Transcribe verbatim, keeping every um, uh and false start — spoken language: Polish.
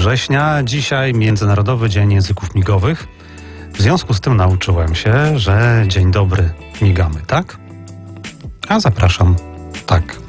września. Dzisiaj Międzynarodowy Dzień Języków Migowych. W związku z tym nauczyłem się, że dzień dobry migamy, tak? A zapraszam tak.